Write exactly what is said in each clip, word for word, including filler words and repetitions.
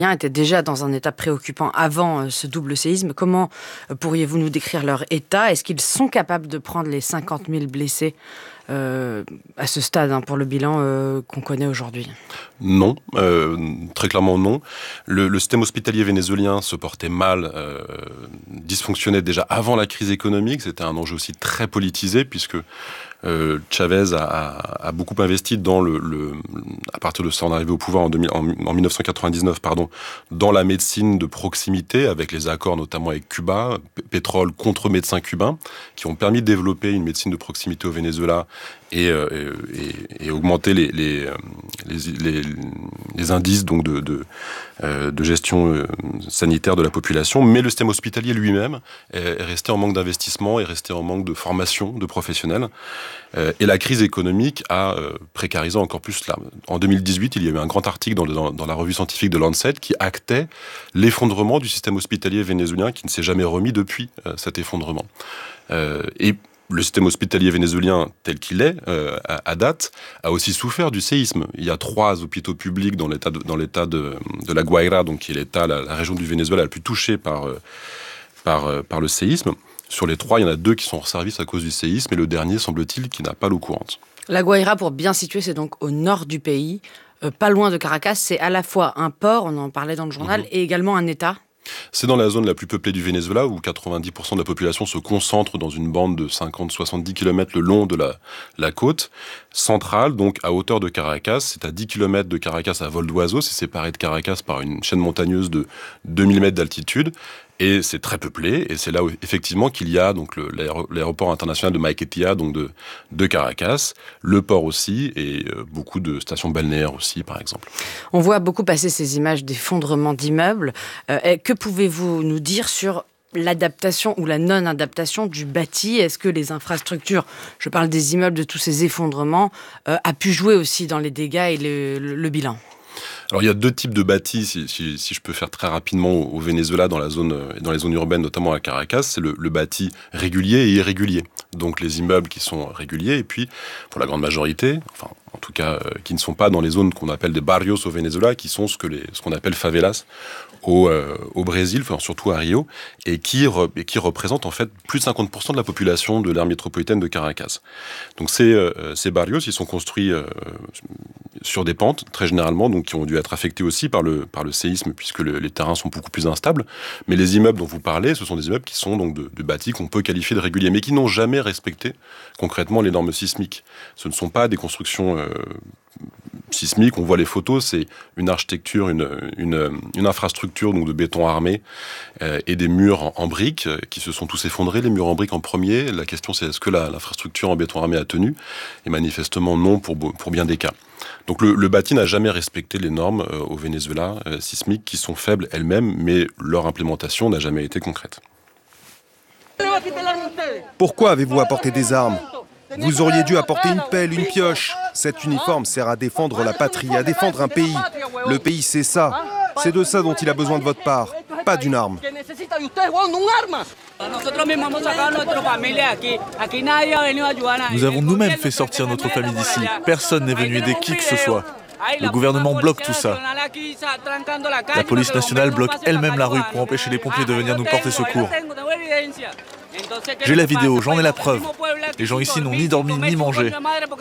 étaient déjà dans un état préoccupant avant ce double séisme. Comment pourriez-vous nous décrire leur état ? Est-ce qu'ils sont capables de prendre les cinquante mille blessés euh, à ce stade, hein, pour le bilan euh, qu'on connaît aujourd'hui ? Non, euh, très clairement non. Le, le système hospitalier vénézuélien se portait mal, euh, dysfonctionnait déjà avant la crise économique. C'était un enjeu aussi très politisé puisque euh, Chavez a, a, a beaucoup investi dans le, le, à partir de son arrivée au pouvoir en, deux mille, en, en dix-neuf cent quatre-vingt-dix-neuf, pardon, dans la médecine de proximité, avec les accords notamment avec Cuba, p- pétrole contre médecins cubains, qui ont permis de développer une médecine de proximité au Venezuela et, euh, et, et augmenter les, les, les, les, les indices donc de, de, euh, de gestion euh, sanitaire de la population. Mais le système hospitalier lui-même est, est resté en manque d'investissement, est resté en manque de formation de professionnels. Euh, et la crise économique a euh, précarisé encore plus cela. En deux mille dix-huit, il y a eu un grand article dans, le, dans, dans la revue scientifique de Lancet qui actait l'effondrement du système hospitalier vénézuélien qui ne s'est jamais remis depuis euh, cet effondrement. Euh, et le système hospitalier vénézuélien tel qu'il est, euh, à, à date, a aussi souffert du séisme. Il y a trois hôpitaux publics dans l'état de, dans l'état de, de la Guaira, donc qui est l'état, la, la région du Venezuela la plus touchée par, euh, par, euh, par le séisme. Sur les trois, il y en a deux qui sont hors service à cause du séisme, et le dernier, semble-t-il, qui n'a pas l'eau courante. La Guaira, pour bien situer, c'est donc au nord du pays, euh, pas loin de Caracas. C'est à la fois un port, on en parlait dans le journal, mmh. et également un État. C'est dans la zone la plus peuplée du Venezuela, où quatre-vingt-dix pour cent de la population se concentre dans une bande de cinquante à soixante-dix kilomètres le long de la, la côte centrale, donc à hauteur de Caracas. C'est à dix kilomètres de Caracas à vol d'oiseau. C'est séparé de Caracas par une chaîne montagneuse de deux mille mètres d'altitude. Et c'est très peuplé, et c'est là où, effectivement, qu'il y a donc le, l'aéroport international de Maiquetía, donc de, de Caracas, le port aussi, et euh, beaucoup de stations balnéaires aussi, par exemple. On voit beaucoup passer ces images d'effondrement d'immeubles. Euh, que pouvez-vous nous dire sur l'adaptation ou la non-adaptation du bâti? Est-ce que les infrastructures, je parle des immeubles, de tous ces effondrements, euh, a pu jouer aussi dans les dégâts et le, le, le bilan? Alors il y a deux types de bâtis, si, si, si je peux faire très rapidement au, au Venezuela, dans, la zone, dans les zones urbaines, notamment à Caracas. C'est le, le bâti régulier et irrégulier. Donc les immeubles qui sont réguliers, et puis pour la grande majorité, enfin en tout cas euh, qui ne sont pas dans les zones qu'on appelle des barrios au Venezuela, qui sont ce, que les, ce qu'on appelle favelas au, euh, au Brésil, enfin, surtout à Rio, et qui, re, et qui représentent en fait plus de cinquante pour cent de la population de l'aire métropolitaine de Caracas. Donc ces, euh, ces barrios, ils sont construits euh, sur des pentes, très généralement, donc qui ont dû être affectés aussi par le, par le séisme, puisque le, les terrains sont beaucoup plus instables. Mais les immeubles dont vous parlez, ce sont des immeubles qui sont donc de, de bâtis qu'on peut qualifier de réguliers, mais qui n'ont jamais respecté concrètement les normes sismiques. Ce ne sont pas des constructions euh, sismiques, on voit les photos, c'est une architecture, une, une, une infrastructure donc de béton armé euh, et des murs en, en briques euh, qui se sont tous effondrés, les murs en briques en premier. La question c'est est-ce que la, l'infrastructure en béton armé a tenu? Et manifestement non pour, pour bien des cas. Donc le, le bâti n'a jamais respecté les normes euh, au Venezuela euh, sismiques qui sont faibles elles-mêmes, mais leur implémentation n'a jamais été concrète. Pourquoi avez-vous apporté des armes? Vous auriez dû apporter une pelle, une pioche. Cet uniforme sert à défendre la patrie, à défendre un pays. Le pays, c'est ça. C'est de ça dont il a besoin de votre part, pas d'une arme. Nous avons nous-mêmes fait sortir notre famille d'ici. Personne n'est venu aider qui que ce soit. Le gouvernement bloque tout ça. La police nationale bloque elle-même la rue pour empêcher les pompiers de venir nous porter secours. J'ai la vidéo, j'en ai la preuve. Les gens ici n'ont ni dormi ni mangé.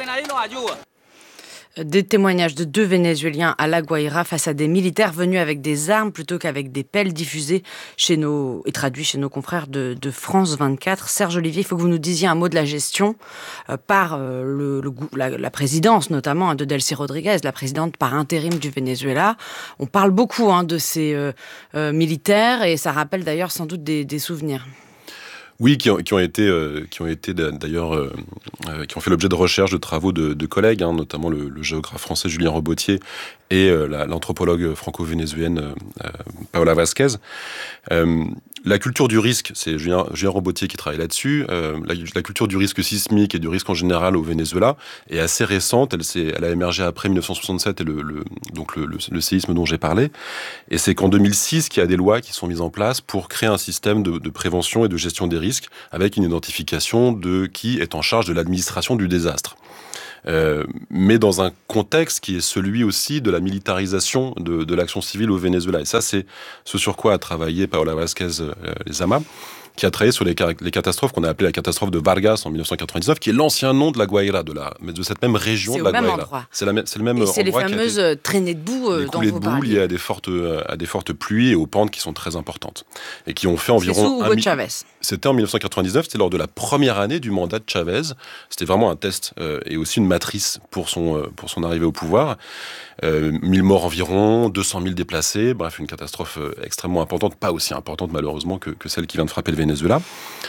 Des témoignages de deux Vénézuéliens à La Guaira face à des militaires venus avec des armes plutôt qu'avec des pelles, diffusées chez nos, et traduits chez nos confrères de, de France vingt-quatre. Serge Olivier, il faut que vous nous disiez un mot de la gestion euh, par euh, le, le, la, la présidence, notamment hein, de Delcy Rodriguez, la présidente par intérim du Venezuela. On parle beaucoup hein, de ces euh, euh, militaires et ça rappelle d'ailleurs sans doute des, des souvenirs. Oui, qui ont, qui ont été, euh, qui ont été d'ailleurs, euh, euh, qui ont fait l'objet de recherches, de travaux de, de collègues, hein, notamment le, le géographe français Julien Robottier et euh, la, l'anthropologue franco-vénézuélienne euh, Paola Vasquez. Euh, la culture du risque, c'est Julien, Julien Robottier qui travaille là-dessus. Euh, la, la culture du risque sismique et du risque en général au Venezuela est assez récente. Elle, s'est, elle a émergé après dix-neuf cent soixante-sept et le, le, donc le, le, le séisme dont j'ai parlé. Et c'est qu'en deux mille six qu'il y a des lois qui sont mises en place pour créer un système de, de prévention et de gestion des risques avec une identification de qui est en charge de l'administration du désastre. euh, mais dans un contexte qui est celui aussi de la militarisation de, de l'action civile au Venezuela. Et ça, c'est ce sur quoi a travaillé Paola Vázquez euh, Lezama, qui a travaillé sur les, les catastrophes qu'on a appelées la catastrophe de Vargas en dix-neuf cent quatre-vingt-dix-neuf, qui est l'ancien nom de la Guaira, de, la, de cette même région c'est de la Guaira. Guaira. C'est, la, c'est le même et endroit. C'est les fameuses été, traînées de boue euh, dont vous parliez. Les coulées de boue liées à des, fortes, à des fortes pluies et aux pentes qui sont très importantes. Et qui ont fait environ... C'est sous Hugo mi- Chavez. C'était en dix-neuf cent quatre-vingt-dix-neuf, c'était lors de la première année du mandat de Chavez. C'était vraiment un test euh, et aussi une matrice pour son, euh, pour son arrivée au pouvoir. Euh, mille morts environ, deux cent mille déplacés, bref, une catastrophe euh, extrêmement importante, pas aussi importante malheureusement que, que celle qui vient de frapper le Venezuela.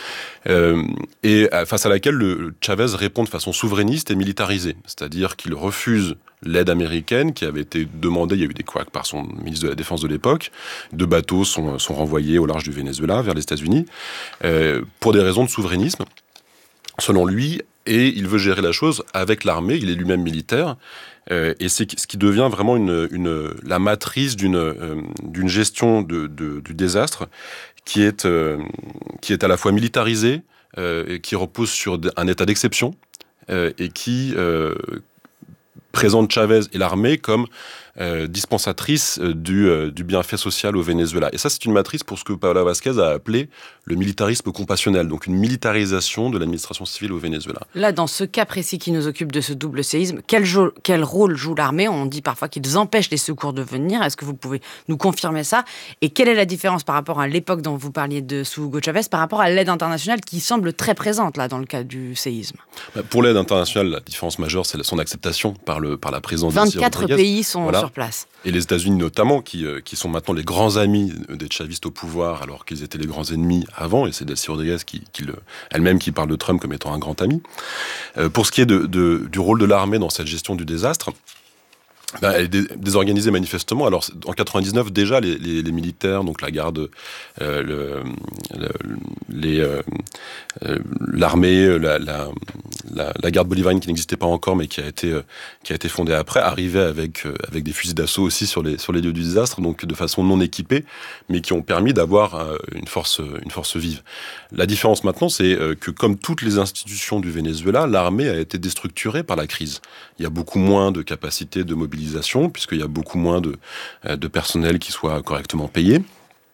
Euh, et face à laquelle le Chavez répond de façon souverainiste et militarisée, c'est-à-dire qu'il refuse l'aide américaine qui avait été demandée, il y a eu des couacs par son ministre de la Défense de l'époque, deux bateaux sont, sont renvoyés au large du Venezuela vers les États-Unis, euh, pour des raisons de souverainisme, selon lui, et il veut gérer la chose avec l'armée, il est lui-même militaire, euh, et c'est ce qui devient vraiment une, une, la matrice d'une, euh, d'une gestion de, de, du désastre qui est, euh, qui est à la fois militarisée, euh, et qui repose sur un état d'exception, euh, et qui euh, présente Chavez et l'armée comme euh, dispensatrice du, euh, du bienfait social au Venezuela. Et ça, c'est une matrice pour ce que Paola Vázquez a appelé le militarisme compassionnel, donc une militarisation de l'administration civile au Venezuela. Là, dans ce cas précis qui nous occupe de ce double séisme, quel, jo- quel rôle joue l'armée ? On dit parfois qu'ils empêchent les secours de venir. Est-ce que vous pouvez nous confirmer ça ? Et quelle est la différence par rapport à l'époque dont vous parliez de sous Hugo Chavez, par rapport à l'aide internationale qui semble très présente là dans le cas du séisme ? Pour l'aide internationale, la différence majeure, c'est son acceptation par, le, par la présidence de vingt-quatre pays sont voilà. sur place. Et les États-Unis notamment, qui, euh, qui sont maintenant les grands amis des chavistes au pouvoir, alors qu'ils étaient les grands ennemis avant, et c'est Delcy Rodriguez qui, qui le, elle-même qui parle de Trump comme étant un grand ami. Euh, pour ce qui est de, de, du rôle de l'armée dans cette gestion du désastre, ben, elle est dé- désorganisée manifestement. Alors en quatre-vingt-dix-neuf déjà, les, les, les militaires, donc la garde, euh, le, le, les, euh, euh, l'armée, la, la, la, la garde bolivarienne qui n'existait pas encore, mais qui a été euh, qui a été fondée après, arrivaient avec euh, avec des fusils d'assaut aussi sur les sur les lieux du désastre, donc de façon non équipée, mais qui ont permis d'avoir euh, une force une force vive. La différence maintenant, c'est euh, que comme toutes les institutions du Venezuela, l'armée a été déstructurée par la crise. Il y a beaucoup moins de capacité de mobilisation, puisqu'il y a beaucoup moins de, de personnel qui soit correctement payé.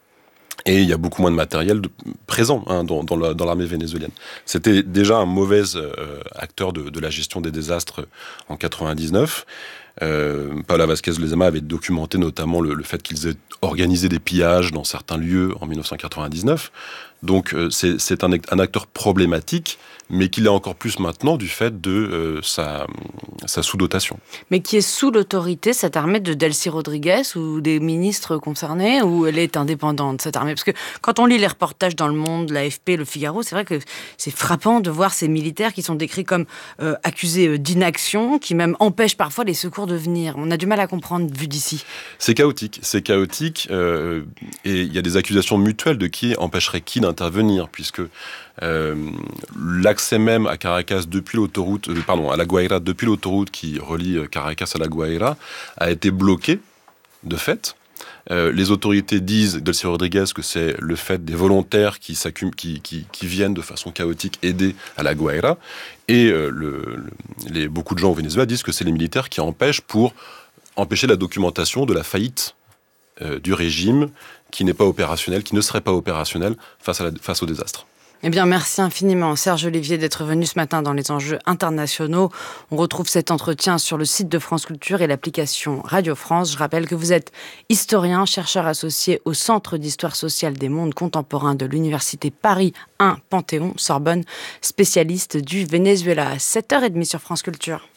Et il y a beaucoup moins de matériel de, présent hein, dans, dans, la, dans l'armée vénézuélienne. C'était déjà un mauvais euh, acteur de, de la gestion des désastres en quatre-vingt-dix-neuf. Euh, Paola Vázquez Lezama avait documenté notamment le, le fait qu'ils aient organisé des pillages dans certains lieux en dix-neuf cent quatre-vingt-dix-neuf. Donc euh, c'est, c'est un, un acteur problématique, mais qui l'est encore plus maintenant du fait de euh, sa, sa sous-dotation. Mais qui est sous l'autorité, cette armée de Delcy Rodriguez ou des ministres concernés, ou elle est indépendante, cette armée ? Parce que quand on lit les reportages dans Le Monde, l'A F P, Le Figaro, c'est vrai que c'est frappant de voir ces militaires qui sont décrits comme euh, accusés d'inaction, qui même empêchent parfois les secours de venir. On a du mal à comprendre vu d'ici. C'est chaotique, c'est chaotique, euh, et il y a des accusations mutuelles de qui empêcherait qui d'intervenir, puisque euh, l'accès même à Caracas depuis l'autoroute, euh, pardon, à la Guaira depuis l'autoroute qui relie Caracas à la Guaira a été bloqué de fait. Euh, les autorités disent, Delcy Rodriguez, que c'est le fait des volontaires qui, qui, qui, qui viennent de façon chaotique aider à la Guaira. Et euh, le, le, les, beaucoup de gens au Venezuela disent que c'est les militaires qui empêchent pour empêcher la documentation de la faillite euh, du régime qui n'est pas opérationnel, qui ne serait pas opérationnel face, à la, face au désastre. Eh bien, merci infiniment, Serge Olivier, d'être venu ce matin dans les enjeux internationaux. On retrouve cet entretien sur le site de France Culture et l'application Radio France. Je rappelle que vous êtes historien, chercheur associé au Centre d'histoire sociale des mondes contemporains de l'Université Paris un Panthéon-Sorbonne, spécialiste du Venezuela. À sept heures trente sur France Culture.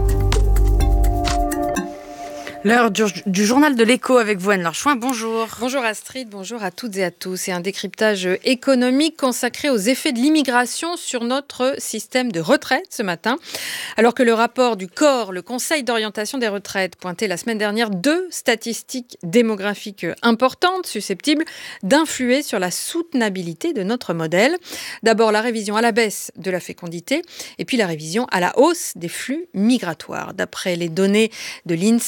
L'heure du, du journal de l'écho avec vous, Anne-Laure Chouin. Bonjour. Bonjour Astrid, bonjour à toutes et à tous. C'est un décryptage économique consacré aux effets de l'immigration sur notre système de retraite ce matin. Alors que le rapport du C O R, le Conseil d'orientation des retraites, pointait la semaine dernière deux statistiques démographiques importantes susceptibles d'influer sur la soutenabilité de notre modèle. D'abord la révision à la baisse de la fécondité et puis la révision à la hausse des flux migratoires. D'après les données de l'INSEE, ce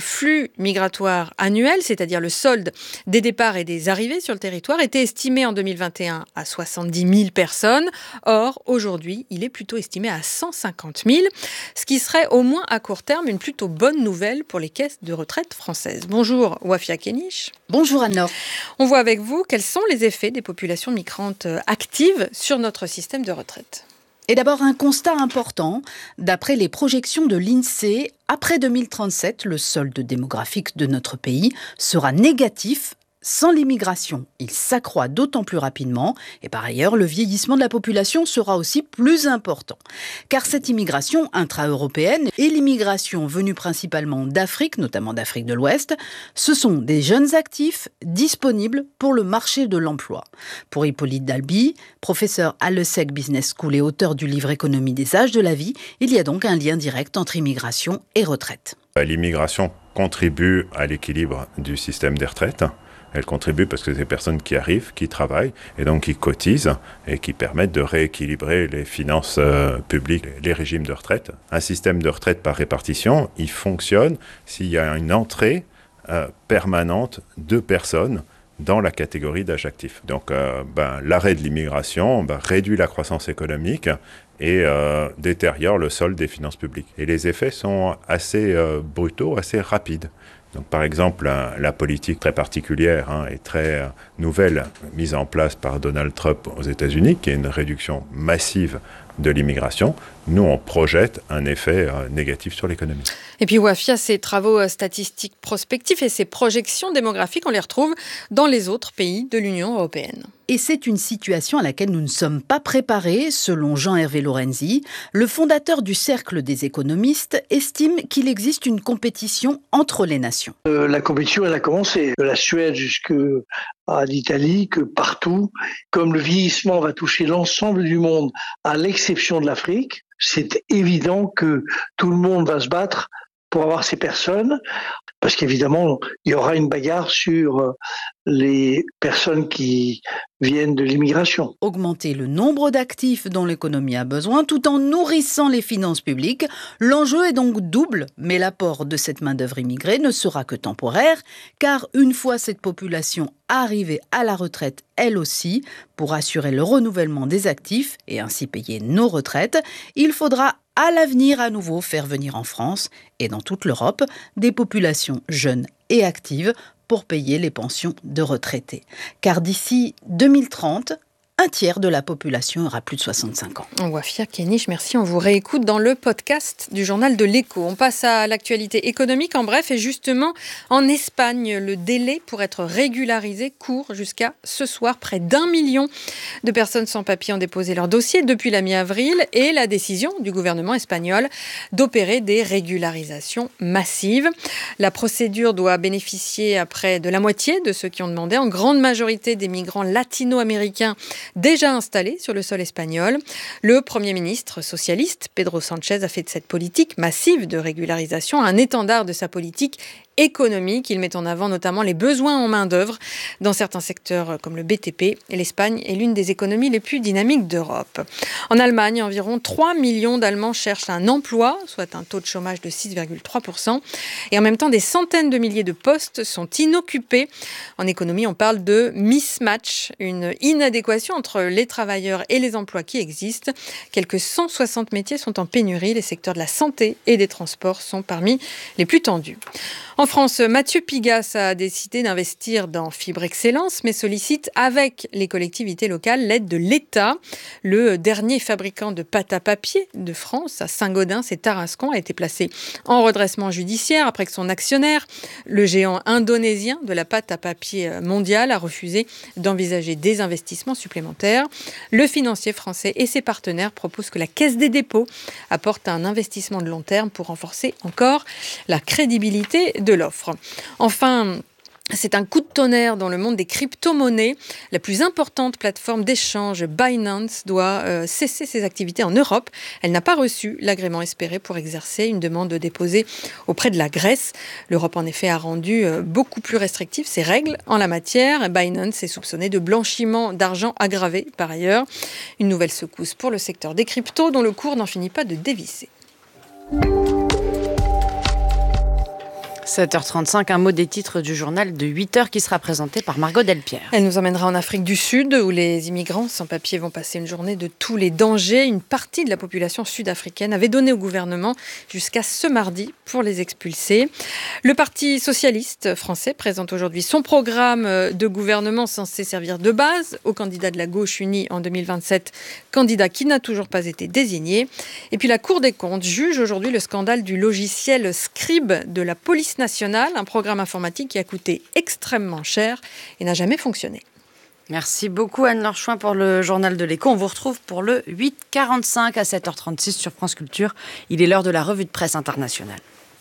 flux migratoire annuel, c'est-à-dire le solde des départs et des arrivées sur le territoire, était estimé en deux mille vingt et un à soixante-dix mille personnes. Or, aujourd'hui, il est plutôt estimé à cent cinquante mille, ce qui serait au moins à court terme une plutôt bonne nouvelle pour les caisses de retraite françaises. Bonjour Wafia Kenich. Bonjour Anne-Laure. On voit avec vous quels sont les effets des populations migrantes actives sur notre système de retraite. Et d'abord, un constat important. D'après les projections de l'INSEE, après deux mille trente-sept, le solde démographique de notre pays sera négatif. Sans l'immigration, il s'accroît d'autant plus rapidement et par ailleurs, le vieillissement de la population sera aussi plus important. Car cette immigration intra-européenne et l'immigration venue principalement d'Afrique, notamment d'Afrique de l'Ouest, ce sont des jeunes actifs disponibles pour le marché de l'emploi. Pour Hippolyte Dalby, professeur à l'ESSEC Business School et auteur du livre Économie des âges de la vie, il y a donc un lien direct entre immigration et retraite. L'immigration contribue à l'équilibre du système des retraites. Elle contribue parce que c'est des personnes qui arrivent, qui travaillent et donc qui cotisent et qui permettent de rééquilibrer les finances euh, publiques, les régimes de retraite. Un système de retraite par répartition, il fonctionne s'il y a une entrée euh, permanente de personnes dans la catégorie d'âge actif. Donc euh, ben, l'arrêt de l'immigration ben, réduit la croissance économique et euh, détériore le solde des finances publiques. Et les effets sont assez euh, brutaux, assez rapides. Donc, par exemple, la, la politique très particulière hein, et très euh, nouvelle mise en place par Donald Trump aux États-Unis, qui est une réduction massive de l'immigration, nous, on projette un effet euh, négatif sur l'économie. Et puis, Wafia, ces travaux statistiques prospectifs et ces projections démographiques, on les retrouve dans les autres pays de l'Union européenne. Et c'est une situation à laquelle nous ne sommes pas préparés, selon Jean-Hervé Lorenzi. Le fondateur du Cercle des économistes estime qu'il existe une compétition entre les nations. Euh, la compétition, elle a commencé de la Suède jusqu'à l'Italie, que partout. Comme le vieillissement va toucher l'ensemble du monde, à l'exception de l'Afrique, c'est évident que tout le monde va se battre pour avoir ces personnes, parce qu'évidemment, il y aura une bagarre sur les personnes qui viennent de l'immigration. Augmenter le nombre d'actifs dont l'économie a besoin tout en nourrissant les finances publiques. L'enjeu est donc double, mais l'apport de cette main-d'œuvre immigrée ne sera que temporaire, car une fois cette population arrivée à la retraite, elle aussi, pour assurer le renouvellement des actifs et ainsi payer nos retraites, il faudra à l'avenir à nouveau faire venir en France et dans toute l'Europe des populations jeunes et actives pour payer les pensions de retraités. Car d'ici deux mille trente, un tiers de la population aura plus de soixante-cinq ans. Wafia Kenich, merci. On vous réécoute dans le podcast du journal de l'Écho. On passe à l'actualité économique en bref. Et justement, en Espagne, le délai pour être régularisé court jusqu'à ce soir. Près d'un million de personnes sans papier ont déposé leur dossier depuis la mi-avril. Et la décision du gouvernement espagnol d'opérer des régularisations massives. La procédure doit bénéficier à près de la moitié de ceux qui ont demandé, en grande majorité des migrants latino-américains déjà installés sur le sol espagnol. Le Premier ministre socialiste, Pedro Sánchez, a fait de cette politique massive de régularisation un étendard de sa politique économique. Il met en avant notamment les besoins en main-d'œuvre dans certains secteurs comme le B T P. Et l'Espagne est l'une des économies les plus dynamiques d'Europe. En Allemagne, environ trois millions d'Allemands cherchent un emploi, soit un taux de chômage de six virgule trois pour cent. Et en même temps, des centaines de milliers de postes sont inoccupés. En économie, on parle de mismatch, une inadéquation entre les travailleurs et les emplois qui existent. Quelques cent soixante métiers sont en pénurie. Les secteurs de la santé et des transports sont parmi les plus tendus. En France, Mathieu Pigasse a décidé d'investir dans Fibre Excellence, mais sollicite avec les collectivités locales l'aide de l'État. Le dernier fabricant de pâte à papier de France, à Saint-Gaudens et Tarascon, a été placé en redressement judiciaire après que son actionnaire, le géant indonésien de la pâte à papier mondiale, a refusé d'envisager des investissements supplémentaires. Le financier français et ses partenaires proposent que la Caisse des dépôts apporte un investissement de long terme pour renforcer encore la crédibilité de l'offre. Enfin, c'est un coup de tonnerre dans le monde des crypto-monnaies. La plus importante plateforme d'échange, Binance, doit euh, cesser ses activités en Europe. Elle n'a pas reçu l'agrément espéré pour exercer une demande déposée auprès de la Grèce. L'Europe, en effet, a rendu euh, beaucoup plus restrictives ses règles en la matière. Binance est soupçonné de blanchiment d'argent aggravé, par ailleurs. Une nouvelle secousse pour le secteur des cryptos, dont le cours n'en finit pas de dévisser. sept heures trente-cinq, un mot des titres du journal de huit heures qui sera présenté par Margot Delpierre. Elle nous emmènera en Afrique du Sud où les immigrants sans papier vont passer une journée de tous les dangers. Une partie de la population sud-africaine avait donné au gouvernement jusqu'à ce mardi pour les expulser. Le Parti socialiste français présente aujourd'hui son programme de gouvernement censé servir de base au candidat de la gauche unie en deux mille vingt-sept, candidat qui n'a toujours pas été désigné. Et puis la Cour des comptes juge aujourd'hui le scandale du logiciel Scribe de la police nationale, un programme informatique qui a coûté extrêmement cher et n'a jamais fonctionné. Merci beaucoup Anne-Laure Chouin pour le journal de l'Écho. On vous retrouve pour le huit quarante-cinq à sept heures trente-six sur France Culture. Il est l'heure de la revue de presse internationale.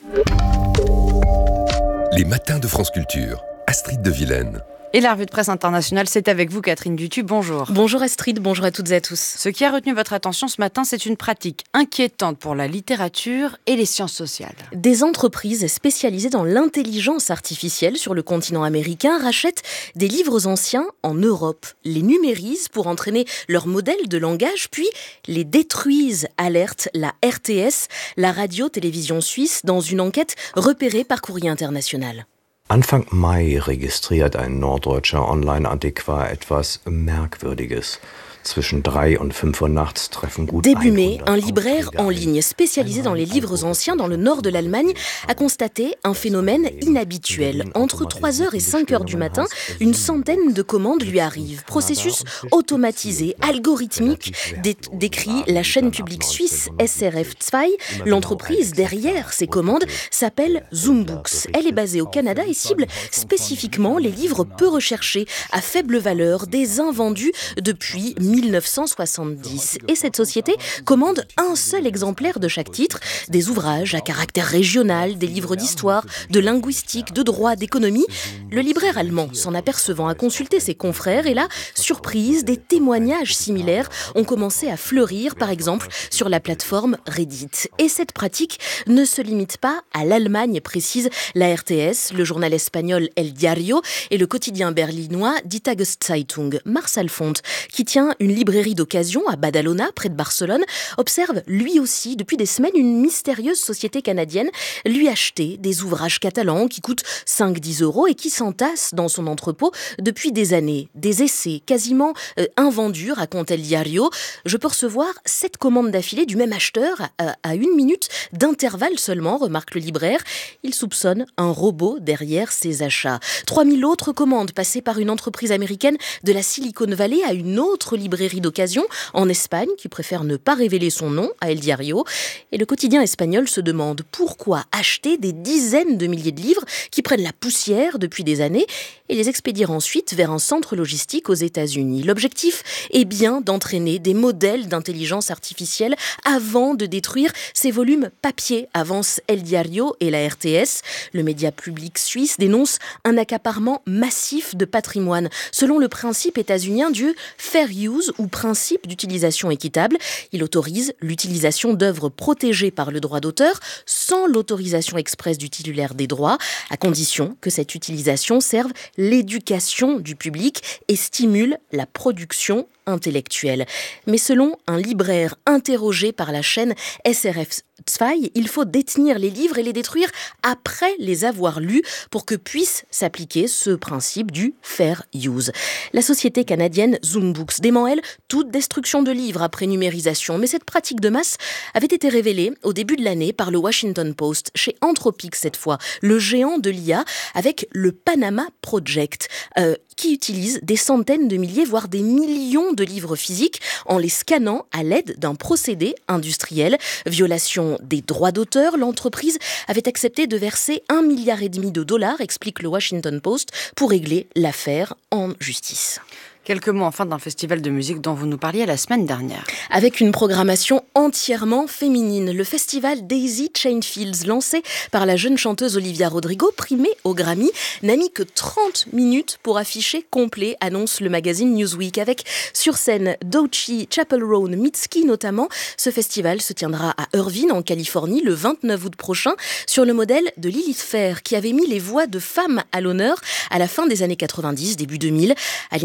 Les matins de France Culture. Astrid de Vilaine. Et la revue de presse internationale, c'est avec vous Catherine Dutu. Bonjour. Bonjour Astrid, bonjour à toutes et à tous. Ce qui a retenu votre attention ce matin, c'est une pratique inquiétante pour la littérature et les sciences sociales. Des entreprises spécialisées dans l'intelligence artificielle sur le continent américain rachètent des livres anciens en Europe, les numérisent pour entraîner leur modèle de langage, puis les détruisent, alerte la R T S, la radio-télévision suisse, dans une enquête repérée par Courrier International. Anfang Mai registriert ein norddeutscher Online-Antiquar etwas Merkwürdiges. Zwischen drei und fünf Uhr nachts treffen gut Début mai, un libraire en ligne spécialisé dans les livres anciens dans le nord de l'Allemagne a constaté un phénomène inhabituel. Entre trois heures et cinq heures du matin, une centaine de commandes lui arrivent. Processus automatisé, algorithmique, dé- décrit la chaîne publique suisse S R F deux. L'entreprise derrière ces commandes s'appelle Zoombooks. Elle est basée au Canada et cible spécifiquement les livres peu recherchés, à faible valeur, des invendus depuis mille neuf cent soixante-dix. Et cette société commande un seul exemplaire de chaque titre, des ouvrages à caractère régional, des livres d'histoire, de linguistique, de droit, d'économie. Le libraire allemand, s'en apercevant, a consulté ses confrères et là, surprise, des témoignages similaires ont commencé à fleurir, par exemple, sur la plateforme Reddit. Et cette pratique ne se limite pas à l'Allemagne, précise la R T S, le journal espagnol El Diario et le quotidien berlinois Die Tageszeitung. Mars Alfont, qui tient une librairie d'occasion à Badalona, près de Barcelone, observe lui aussi depuis des semaines une mystérieuse société canadienne lui acheter des ouvrages catalans qui coûtent cinq à dix euros et qui s'entassent dans son entrepôt depuis des années. Des essais quasiment euh, invendus, raconte El Diario. Je peux recevoir sept commandes d'affilée du même acheteur à, à une minute d'intervalle seulement, remarque le libraire. Il soupçonne un robot derrière ses achats. trois mille autres commandes passées par une entreprise américaine de la Silicon Valley à une autre librairie d'occasion en Espagne qui préfère ne pas révéler son nom à El Diario. Et le quotidien espagnol se demande pourquoi acheter des dizaines de milliers de livres qui prennent la poussière depuis des années et les expédier ensuite vers un centre logistique aux États-Unis. L'objectif est bien d'entraîner des modèles d'intelligence artificielle avant de détruire ces volumes papier, avance El Diario et la R T S. Le média public suisse dénonce un accaparement massif de patrimoine selon le principe états-unien du fair use ou principe d'utilisation équitable. Il autorise l'utilisation d'œuvres protégées par le droit d'auteur sans l'autorisation expresse du titulaire des droits, à condition que cette utilisation serve l'éducation du public et stimule la production intellectuelle. Mais selon un libraire interrogé par la chaîne S R F deux, il faut détenir les livres et les détruire après les avoir lus pour que puisse s'appliquer ce principe du fair use. La société canadienne Zoombooks dément, elle, toute destruction de livres après numérisation. Mais cette pratique de masse avait été révélée au début de l'année par le Washington Post, chez Anthropic cette fois, le géant de l'I A, avec le Panama Project, euh, qui utilise des centaines de milliers, voire des millions de livres physiques en les scannant à l'aide d'un procédé industriel. Violation des droits d'auteur, l'entreprise avait accepté de verser un milliard et demi de dollars, explique le Washington Post, pour régler l'affaire en justice. Quelques mots enfin d'un festival de musique dont vous nous parliez la semaine dernière. Avec une programmation entièrement féminine, le festival Daisy Chain Fields, lancé par la jeune chanteuse Olivia Rodrigo, primée au Grammy, n'a mis que trente minutes pour afficher complet, annonce le magazine Newsweek. Avec sur scène Doechii, Chappell Roan, Mitski notamment, ce festival se tiendra à Irvine, en Californie, le vingt-neuf août prochain, sur le modèle de Lilith Fair, qui avait mis les voix de femmes à l'honneur à la fin des années quatre-vingt-dix, début deux mille, à l'initiative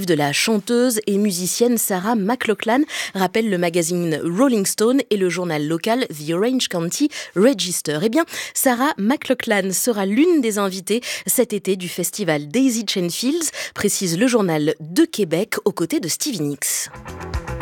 motif de la chanteuse et musicienne Sarah McLachlan, rappelle le magazine Rolling Stone et le journal local The Orange County Register. Eh bien, Sarah McLachlan sera l'une des invitées cet été du festival Daisy Chain Fields, précise le journal de Québec, aux côtés de Stevie Nicks.